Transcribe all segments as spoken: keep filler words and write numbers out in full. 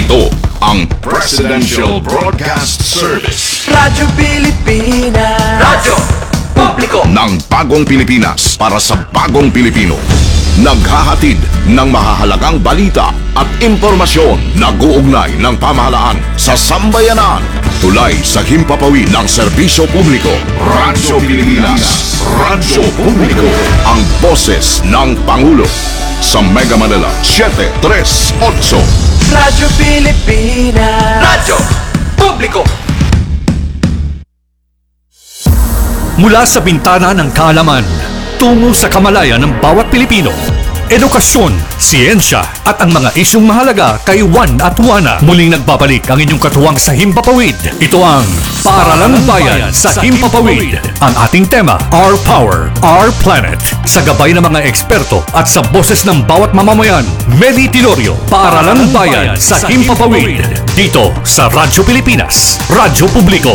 Ito ang Presidential Broadcast Service. Radyo Pilipinas. Radyo Publiko Ng bagong Pilipinas para sa bagong Pilipino. Naghahatid ng mahahalagang balita at impormasyon na guugnay ng pamahalaan sa sambayanan. Tulay sa himpapawid ng serbisyo publiko. Radyo Pilipinas. Radyo Publiko. Ang boses ng Pangulo. Sa Mega Manila, seven three eight. Radyo Pilipinas. Radyo Publiko. Mula sa bintana ng kaalaman, tungo sa kamalayan ng bawat Pilipino. Edukasyon, siyensya at ang mga isyong mahalaga kay Juan at Juana. Muling nagbabalik ang inyong katuwang sa Himpapawid. Ito ang Paaralang Bayan sa Himpapawid. Ang ating tema, Our Power, Our Planet. Sa gabay ng mga eksperto at sa boses ng bawat mamamayan, Meli Tilorio, Paaralang Bayan sa Himpapawid. Dito sa Radyo Pilipinas, Radyo Publiko.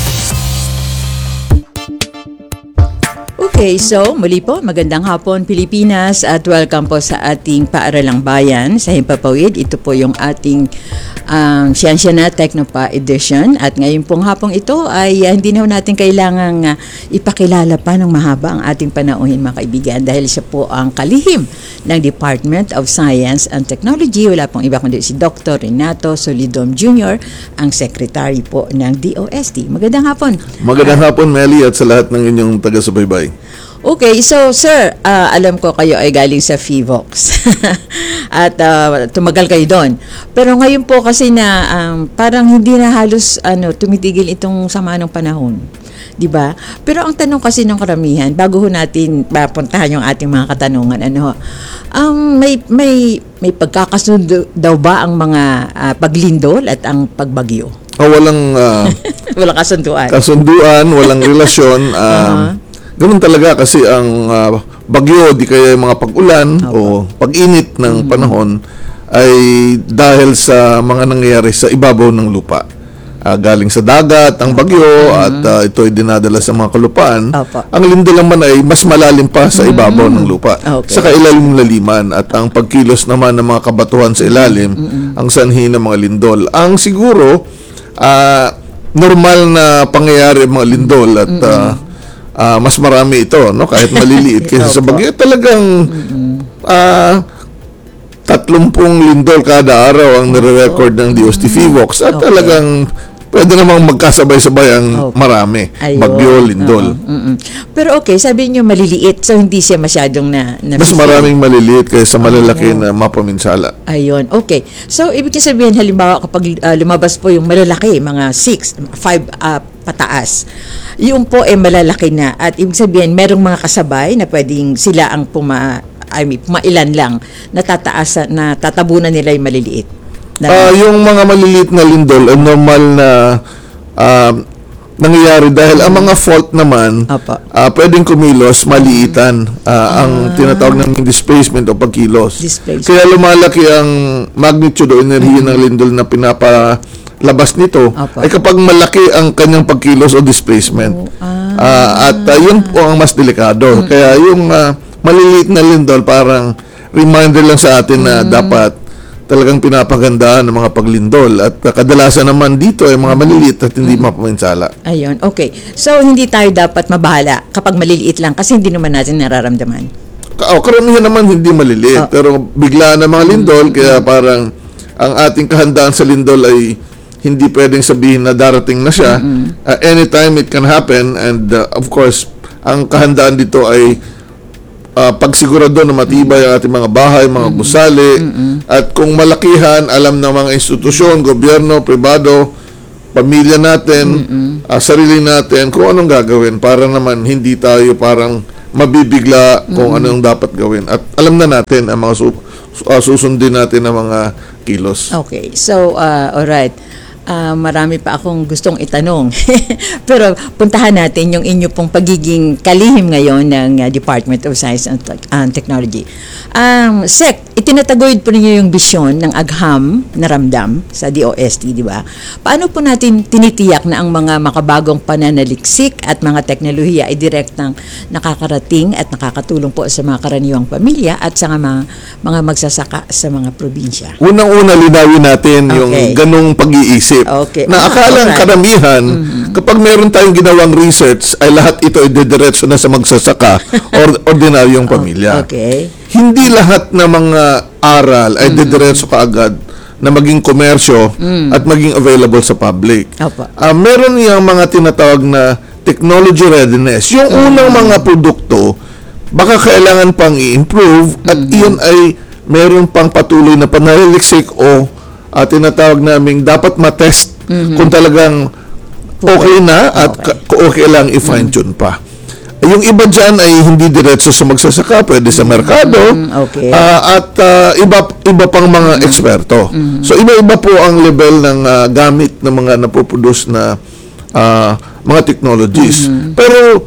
Okay, so muli po, magandang hapon Pilipinas at welcome po sa ating Paaralang Bayan sa Himpapawid. Ito po yung ating um, Siyensya na Teknopa Edition at ngayon pong hapong ito ay uh, hindi na natin kailangang uh, ipakilala pa ng mahaba ang ating panauhin mga kaibigan dahil siya po ang kalihim ng Department of Science and Technology. Wala pong iba kundi si Doctor Renato Solidom Junior, ang Secretary po ng D O S T. Magandang hapon. Magandang hapon, Meli, at sa lahat ng inyong taga-subaybay. Okay, so sir, uh, alam ko kayo ay galing sa Fivox at uh, tumagal kayo doon. Pero ngayon po kasi na um, parang hindi na halos ano, tumitigil itong sama ng panahon. 'Di ba? Pero ang tanong kasi ng karamihan, bago ho natin mapuntahan yung ating mga katanungan, ano ho, um, may may may pagkakasundo daw ba ang mga uh, paglindol at ang pagbagyo? Oh, walang uh, walang kasunduan. kasunduan, walang relasyon. Um, uh-huh. Ganun talaga kasi ang uh, bagyo, di kaya yung mga pag-ulan okay. o pag-init ng mm-hmm. panahon ay dahil sa mga nangyayari sa ibabaw ng lupa. Uh, galing sa dagat ang bagyo mm-hmm. at uh, ito ay dinadala sa mga kalupaan. Opo. Ang lindol naman ay mas malalim pa sa ibabaw mm-hmm. ng lupa. Okay. Sa kailalim laliman at ang pagkilos naman ng mga kabatuhan sa ilalim mm-hmm. ang sanhi ng mga lindol. Ang siguro uh, normal na pangyayari ng mga lindol at mm-hmm. uh, Uh, mas marami ito, no? Kahit maliliit kaysa sa bagyo. Talagang uh, tatlumpung lindol kada araw ang nire-record ng D O S T Fivox at okay. talagang pwede namang magkasabay-sabay ang okay. marami. Ayun. Bagyo, lindol. Uh-huh. Pero okay, sabi niyo maliliit, so hindi siya masyadong na... na mas maraming maliliit kaysa malalaki uh-huh. na mapaminsala. Ayun, okay. So, ibig sabihin, halimbawa kapag uh, lumabas po yung malalaki, mga six, five uh, pataas, yung po ay malalaki na at ibig sabihin, merong mga kasabay na pwedeng sila ang puma, I mean, pumailan lang na tataas, na tatabunan nila yung maliliit. Uh, yung mga maliliit na lindol ay normal na uh, nangyayari dahil ang mga fault naman uh, pwedeng kumilos, maliitan uh, ah. ang tinatawag ng displacement o pagkilos. Kaya lumalaki ang magnitude o enerhiya ng lindol na pinapalabas nito Apa. ay kapag malaki ang kanyang pagkilos o displacement. Oh. Ah. Uh, at uh, yun po ang mas delikado. Mm-hmm. Kaya yung uh, maliliit na lindol parang reminder lang sa atin na mm-hmm. dapat talagang pinapagandaan ng mga paglindol at uh, kadalasan naman dito ay mga maliliit at hindi mm-hmm. mapaminsala. Ayun, okay. So, hindi tayo dapat mabahala kapag maliliit lang kasi hindi naman natin nararamdaman. Oh, karamihan naman hindi maliliit, oh. pero bigla na mga lindol, mm-hmm. kaya parang ang ating kahandaan sa lindol ay hindi pwedeng sabihin na darating na siya. Mm-hmm. Uh, anytime it can happen and uh, of course, ang kahandaan dito ay Uh, pagsigurado na matibay ang ating mga bahay, mga gusali, mm-hmm. at kung malakihan, alam ng mga institusyon, gobyerno, pribado, pamilya natin, mm-hmm. uh, sarili natin, kung anong gagawin para naman hindi tayo parang mabibigla mm-hmm. kung anong dapat gawin. At alam na natin ang mga su- uh, susundin natin ng mga kilos. Okay. So, uh, alright. ah, marami pa akong gustong itanong. Pero puntahan natin yung inyo pong pagiging kalihim ngayon ng ah, Department of Science and, Tech- and Technology. Um, Sec, itinataguyod po ninyo yung bisyon ng agham na ramdam sa D O S T, di ba? Paano po natin tinitiyak na ang mga makabagong pananaliksik at mga teknolohiya ay direktang nakakarating at nakakatulong po sa mga karaniwang pamilya at sa mga, mga magsasaka sa mga probinsya? Unang-una, linawin natin yung Okay. ganong pag-iisip. Okay. Na Ah, akalang alright. karamihan, kapag meron tayong ginawang research, ay lahat ito ay didiretso na sa magsasaka or ordinaryong pamilya. Okay. Hindi lahat ng mga aral ay didiretso kaagad na maging komersyo at maging available sa public. Opo. Ah, meron yung mga tinatawag na technology readiness. Yung unang mga produkto, baka kailangan pang i-improve at iyon ay meron pang patuloy na pananaliksik o ah, tinatawag naming dapat matest kung talagang okay na at Okay. ka- okay lang i-fine tune pa. Yung iba dyan ay hindi diretso sa magsasaka, pwede sa merkado, okay. ah, at ah, iba iba pang mga eksperto. So iba-iba po ang level ng ah, gamit ng mga napoproduce na ah, mga technologies. Pero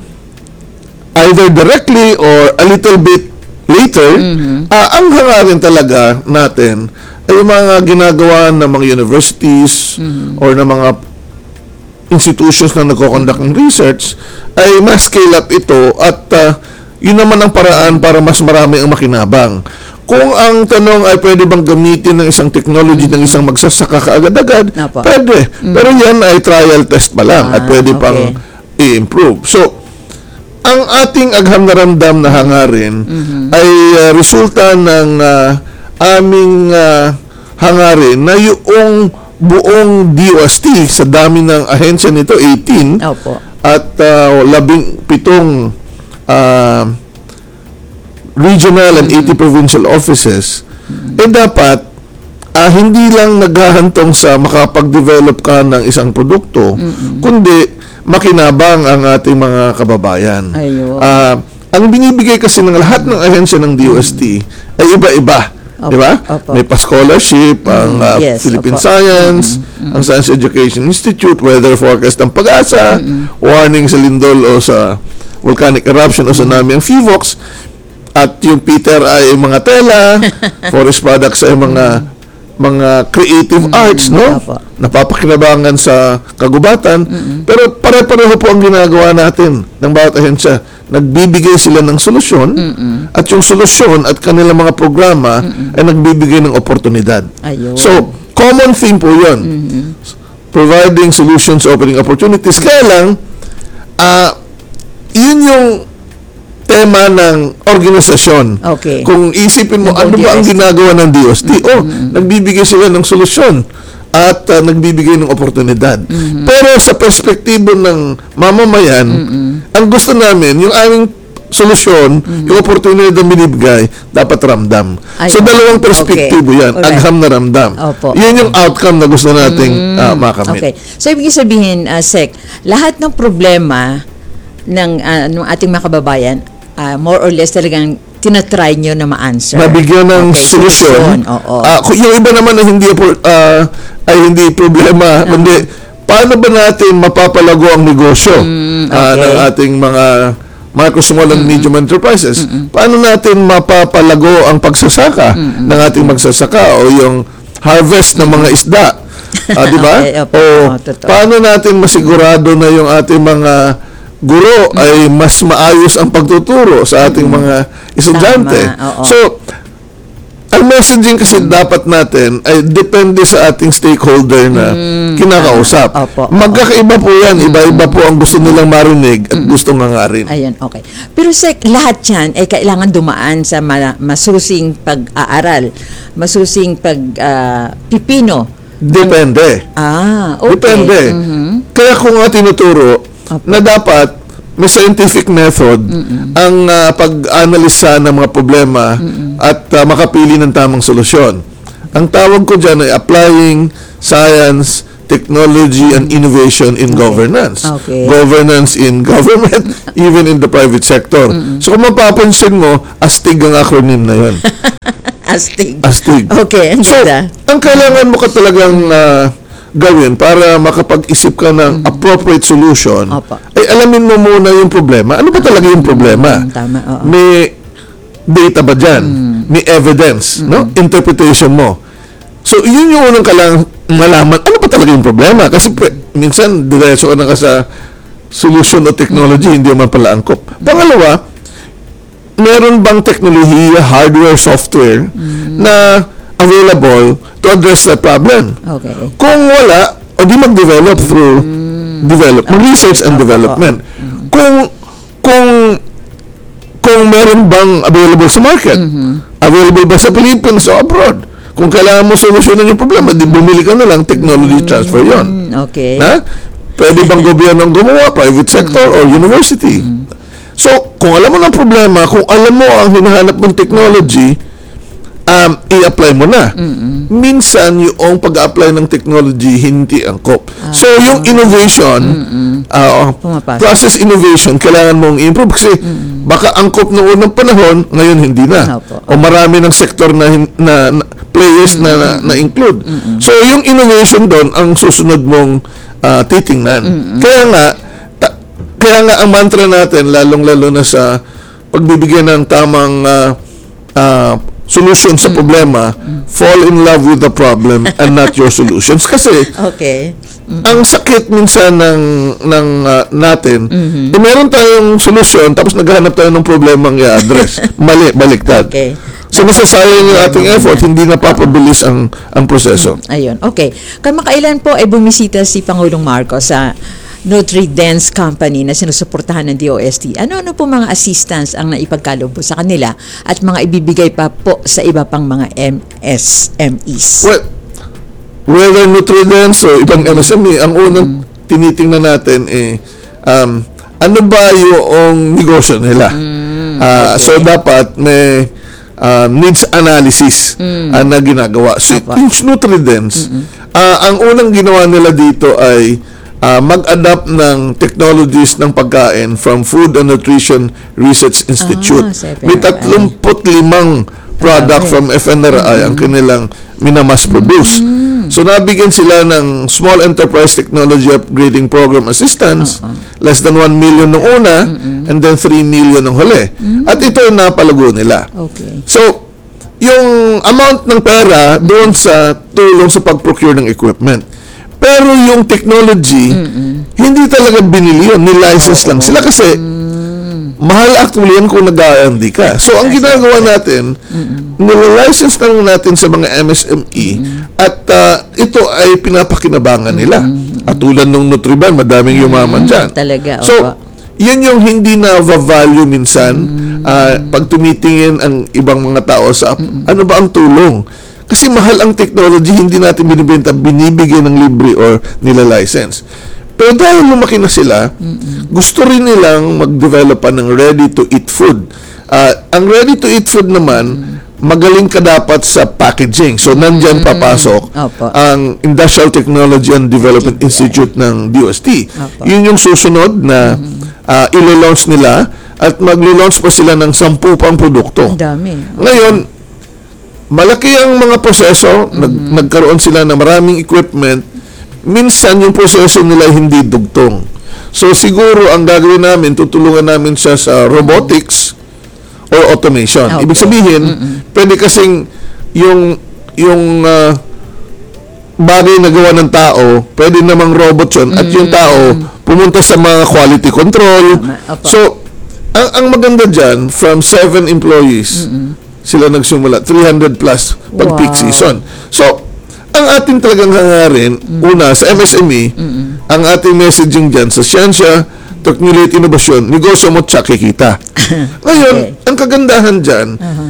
either directly or a little bit later, ah, ang hangarin talaga natin ay yung mga ginagawa ng mga universities or ng mga institutions na nagko-conduct ng research ay mas scale up ito at ah, yun naman ang paraan para mas marami ang makinabang. Kung ang tanong ay pwede bang gamitin ng isang technology ng isang magsasaka kaagad-agad, Apo. pwede. Pero yan ay trial test pa lang at Ah, pwede okay. pang i-improve. So, ang ating agham na ramdam na hangarin ay ah, resulta ng ah, aming ah, hangarin na yung buong D O S T sa dami ng ahensya nito, eighteen, Opo. at uh, labing pitong uh, regional and eighty provincial offices, eh dapat ah, hindi lang naghahantong sa makapag-develop ka ng isang produkto, kundi makinabang ang ating mga kababayan. Ayun. Ah, ang binibigay kasi ng lahat ng ahensya ng D O S T ay iba-iba. Di Opo, ba? opo. May pa-scholarship, ang ah, Yes, Philippine opo. Science, ang Science Education Institute, weather forecast ng pag-asa, warning sa lindol o sa volcanic eruption o tsunami ang FIVOX, at yung Peter ay mga tela, forest products ay mga mga creative arts, no? Opo. Napapakinabangan sa kagubatan, pero pare-pareho po ang ginagawa natin ng bawat ahensya. Nagbibigay sila ng solusyon, at yung solusyon at kanilang mga programa ay nagbibigay ng oportunidad. Ayun. So, common theme po yun. Providing solutions, opening opportunities. Kaya lang, ah, yun yung tema ng organisasyon. Okay. Kung isipin mo, Ng ano ba ang D O S T? ginagawa ng D O S T? Oh, nagbibigay sila ng solusyon at ah, nagbibigay ng oportunidad. Pero sa perspektibo ng mamamayan, ang gusto namin, yung aming solusyon, yung oportunidad na binibigay, dapat ramdam. So, Ayun. dalawang perspektibo Okay. yan. Alright. Agham na ramdam. Opo. Yan yung outcome na gusto nating ah, makamit. Okay. So, ibig sabihin, uh, Sec, lahat ng problema ng, uh, ng ating mga kababayan, uh, more or less talagang tinatry nyo na ma-answer. Nabigyan ng Okay, solusyon. Oo. Ah, kung yung iba naman na hindi po- ah, ay hindi problema, kundi paano ba natin mapapalago ang negosyo ah, okay. ng ating mga micro, small and medium enterprises? Paano natin mapapalago ang pagsasaka ng ating magsasaka o yung harvest ng mga isda? Ah, di ba? Okay, opo. O Oo, totoo. paano natin masigurado na yung ating mga guro ay mas maayos ang pagtuturo sa ating mga estudyante? Tama, oo. So, ang messaging kasi dapat natin ay depende sa ating stakeholder na kinakausap. Opo, opo. Magkakaiba po yan. Iba-iba po ang gusto nilang marinig at gustong hangarin. Ayun, okay. Pero Sec, lahat yan ay kailangan dumaan sa ma- masusing pag-aaral, masusing pag-pipino. Depende. ah, okay. Depende. Kaya kung nga tinuturo na dapat may scientific method ang ah, pag-analisa ng mga problema at ah, makapili ng tamang solusyon. Ang tawag ko dyan ay applying science, technology, and innovation in governance. Okay. Governance in government, even in the private sector. So kung mapapansin mo, ASTIG ang acronym na yun. Astig. ASTIG. Okay, ang So, ganda. ang kailangan mo ka talagang ah, gawin para makapag-isip ka ng appropriate solution, Opo. ay alamin mo muna yung problema. Ano ba talaga yung problema? Mm, tama, oo. May data ba dyan? May evidence, no? Interpretation mo. So, yun yung unang kailangan malaman. Ano ba talaga yung problema? Kasi pre- minsan, diretso ka na ka sa solution o technology, hindi man pala angkop. Pangalawa, meron bang teknolohiya, hardware, software na available to address that problem? Okay. Kung wala, o di mag-develop through development, research and development. Kung kung kung meron bang available sa market, available ba sa Philippines o abroad? Kung kailangan mo solusyonan yung problema, di bumili ka na lang, technology transfer yon. Mm, okay. Na? Pwede bang gobyerno ang gumawa, private sector or university? So, kung alam mo ng problema, kung alam mo ang hinahanap mong technology, um, i-apply mo na. Minsan, yung pag-apply ng technology, hindi angkop. So, yung innovation, uh, Pumapasok. process innovation, kailangan mong i-improve kasi baka angkop noong unang panahon, ngayon hindi na. Opo. O marami ng sektor na, hin- na, na players na, na, na-include. So, yung innovation doon, ang susunod mong uh, titingnan. Kaya nga, ta- kaya nga ang mantra natin, lalong-lalo na sa pagbibigyan ng tamang uh, uh, solution sa problema, fall in love with the problem and not your solutions. Kasi, Okay. ang sakit minsan ng ng uh, natin, eh, meron tayong solusyon tapos naghahanap tayo ng problemang i-address. Mali, baliktad. Okay. So nasasayang yung ating effort, hindi napapabilis ang ang proseso. Ayun. Okay. Kamakailan po ay bumisita si Pangulong Marcos sa Nutri-Dance Company na sinusuportahan ng D O S T. Ano-ano po mga assistance ang naipagkaloob po sa kanila at mga ibibigay pa po sa iba pang mga M S M Es? Well, whether Nutri-Dance o ibang M S M E, ang unang tinitingnan natin eh, um, ano ba yung negosyo nila? Ah, so, dapat may uh, needs analysis ah, na ginagawa. So, Apa. yung Nutri-Dance, ah, ang unang ginawa nila dito ay ah, mag-adapt ng technologies ng pagkain from Food and Nutrition Research Institute. Ah, sa F N R I. May tatlumput limang product from F N R I ang kanilang minamass produce. So nabigyan sila ng Small Enterprise Technology Upgrading Program Assistance, less than one million nung una, and then three million nung huli. At ito yung napalago nila. Okay. So, yung amount ng pera doon sa tulong sa pag-procure ng equipment. Pero yung technology, hindi talaga binili yun, ni-license lang sila kasi mahal actually yan kung nag-R and D ka. So, ang ginagawa natin, nila-license lang natin sa mga M S M E at uh, ito ay pinapakinabangan nila. At tulad ng Nutriban, madaming yumaman dyan. Talaga, So, opo. yan yung hindi na value minsan ah, pag tumitingin ang ibang mga tao sa ano ba ang tulong. Kasi mahal ang technology, hindi natin binibenta, binibigyan ng libre or nila-license. Pero dahil lumaki na sila, gusto rin nilang mag-develop pa ng ready-to-eat food. Ah, ang ready-to-eat food naman, magaling ka dapat sa packaging. So, nandyan papasok Opo. ang Industrial Technology and Development Institute ng D O S T. Opo. Yun yung susunod na ah, ilo-launch nila at maglo-launch pa sila ng sampu pang produkto. Ang dami. Ngayon, malaki ang mga proseso, nag, nagkaroon sila ng maraming equipment, minsan yung proseso nila hindi dugtong. So siguro ang gagawin namin, tutulungan namin siya sa robotics or automation. Okay. Ibig sabihin, pwede kasing yung yung ah, bagay na gawa ng tao, pwede namang robot yun, at yung tao pumunta sa mga quality control. Tama. Opo. So, ang, ang maganda dyan, from seven employees, sila nagsimula, three hundred plus pag peak Wow. season. So, ang ating talagang hangarin, una, sa M S M E, ang ating messaging dyan sa siyensya, technology, innovasyon, negosyo mo, tsaka kikita. Ngayon, Okay. ang kagandahan dyan,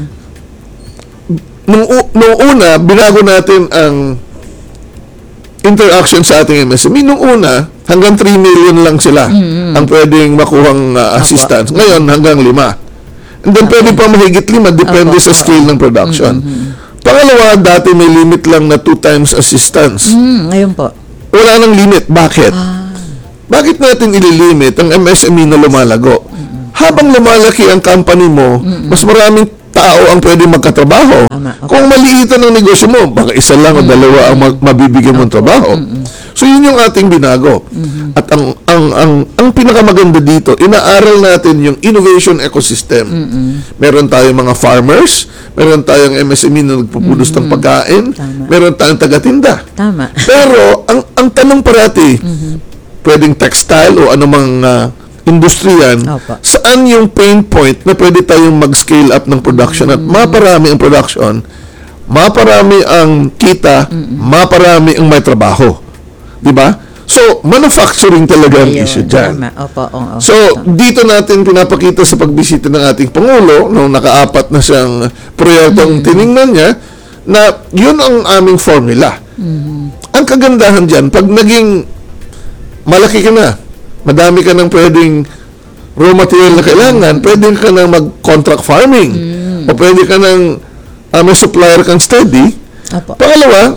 nung, u- nung una, binago natin ang interaction sa ating M S M E. Nung una, hanggang three million lang sila ang pwedeng makuhang uh, assistance. Ngayon, hanggang lima. And then, pwede pa mahigit lima, depende Opo. sa scale ng production. Pangalawa, dati may limit lang na two times assistance. Hmm, ngayon po. Wala nang limit. Bakit? Bakit natin ililimit ang M S M E na lumalago? Habang lumalaki ang company mo, mas maraming tao ang pwede magkatrabaho. Tama, okay. Kung maliitan ang negosyo mo, baka isa lang o dalawa ang mag- mabibigyan mong trabaho. So yun yung ating binago. At ang ang ang ang pinakamaganda dito, inaaral natin yung innovation ecosystem. Meron tayong mga farmers, meron tayong M S M E na nagpupulos ng pagkain, Tama. meron tayong taga-tinda. Tama. Pero ang ang tanong parati, pwedeng textile o anumang uh, industriyan, Opo. saan yung pain point na pwede tayong mag-scale up ng production at maparami ang production, maparami ang kita, maparami ang may trabaho. Di ba? So, manufacturing talaga ang Ayun, issue dyan. tama. Opo, oo. So, dito natin pinapakita sa pagbisita ng ating Pangulo, nung nakaapat na siyang proyektong tiningnan niya, na yun ang aming formula. Ang kagandahan dyan, pag naging malaki ka na, madami ka ng pwedeng raw material na kailangan, pwede ka na mag-contract farming, o pwede ka ng uh, may supplier kang steady. Opo. Pangalawa,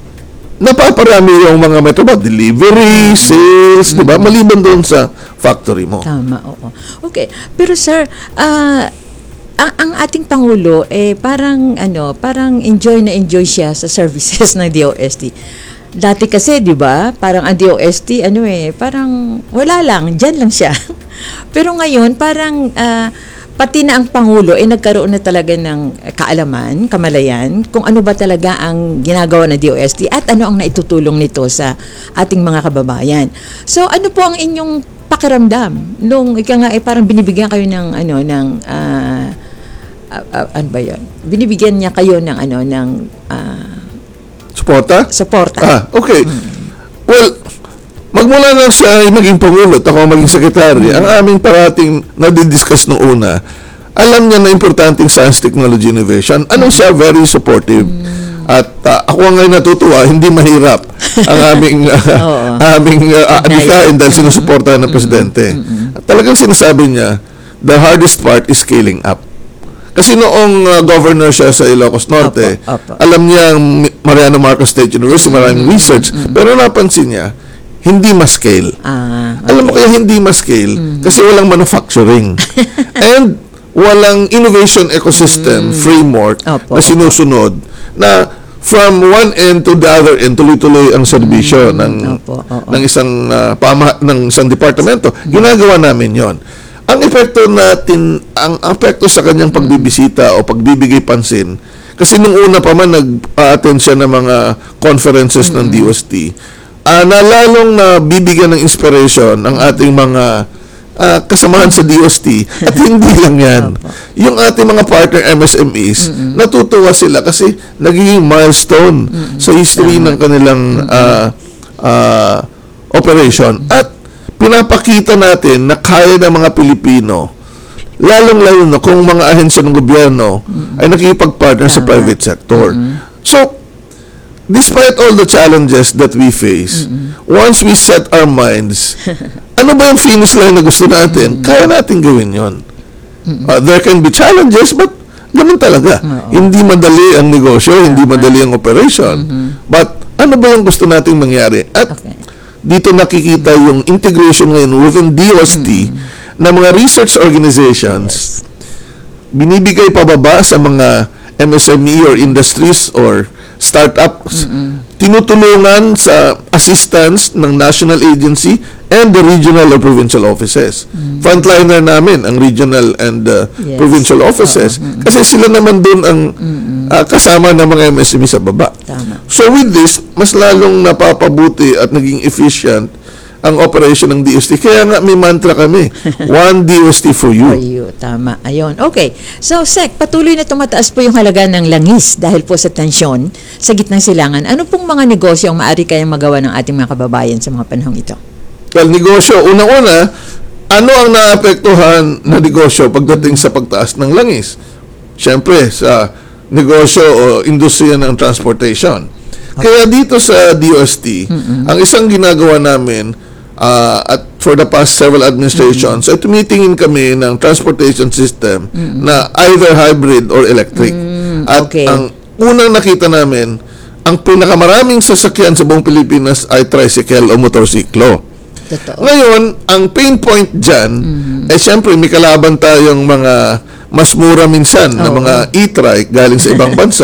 napaparami yung mga may trabaho, delivery, sales, di ba? Maliban doon sa factory mo. Tama, oo. Okay. Pero sir, ah, ang, ang ating Pangulo, eh, parang, ano, parang enjoy na enjoy siya sa services ng D O S T. Dati kasi, di ba, parang ang D O S T, ano eh, parang wala lang, dyan lang siya. Pero ngayon, parang, ah, pati na ang Pangulo ay eh, nagkaroon na talaga ng kaalaman, kamalayan, kung ano ba talaga ang ginagawa ng D O S T at ano ang naitutulong nito sa ating mga kababayan. So, ano po ang inyong pakiramdam nung ika nga eh, parang binibigyan kayo ng ano ng ah, ah, ah, ano ba 'yon? Binibigyan niya kayo ng ano ng ah, Suporta? suporta. Ah, okay. Well, magmula na siya ay maging Pangulo at ako ang maging Secretary, ang aming parating nadidiscuss nung una, alam niya na importanteng science, technology, innovation. Ano siya? Very supportive. At uh, ako ang ngayon natutuwa, hindi mahirap ang aming uh, aming uh, adikain dahil sinusuportahan ng Presidente. At talagang sinasabi niya, the hardest part is scaling up. Kasi noong uh, governor siya sa Ilocos Norte, Opo, opo. alam niya ang Mariano Marcos State University, maraming research, pero napansin niya, hindi ma-scale. Ah, Alam mo kaya hindi ma-scale? Kasi walang manufacturing. And walang innovation ecosystem framework Opo, na sinusunod na from one end to the other end, tuloy-tuloy ang serbisyo ng, Opo, oo. ng isang uh, pama, ng isang departamento. Ginagawa namin yon. Ang epekto natin, ang epekto sa kanyang pagbibisita o pagbibigay pansin, kasi nung una pa man nag-attend siya ng mga conferences ng D O S T, uh, na lalong na bibigyan ng inspiration ang ating mga uh, kasamahan sa D O S T. At hindi lang yan. Yung ating mga partner M S M Es, natutuwa sila kasi nagiging milestone sa history ng kanilang uh, uh, operation. At pinapakita natin na kaya ng mga Pilipino, lalong-lalo na kung mga ahensya ng gobyerno ay nakikipag-partner sa private sector. So, despite all the challenges that we face, once we set our minds, ano ba yung finish line na gusto natin, kaya natin gawin yon. Uh, there can be challenges, but ganun talaga. Hindi madali ang negosyo, hindi madali ang operation. But ano ba yung gusto nating mangyari? At Okay. dito nakikita yung integration ngayon within D O S T na mga research organizations binibigay pababa sa mga M S M E or industries or startups, tinutulungan sa assistance ng national agency and the regional or provincial offices. Frontliner namin ang regional and uh, Yes. provincial offices kasi sila naman doon ang uh, kasama ng mga M S M E sa baba. Tama. So with this, mas lalong napapabuti at naging efficient ang operation ng D O S T. Kaya nga may mantra kami, one D O S T for For you. you. Tama. Ayun. Okay. So, Sec, patuloy na tumataas po yung halaga ng langis dahil po sa tensyon sa gitnang silangan. Ano pong mga negosyo ang maaari kayang magawa ng ating mga kababayan sa mga panahong ito? Well, negosyo, unang-una, ano ang naapektuhan na negosyo pagdating sa pagtaas ng langis? Siyempre, sa negosyo o industriya ng transportation. Kaya dito sa D O S T, ang isang ginagawa namin uh, at for the past several administrations, ay tumitingin kami ng transportation system na either hybrid or electric. At okay. ang unang nakita namin, ang pinakamaraming sasakyan sa buong Pilipinas ay tricycle o motorsiklo. Totoo. Ngayon, ang pain point dyan, eh syempre may kalaban tayong mga mas mura minsan na Oo. mga e-trike galing sa ibang bansa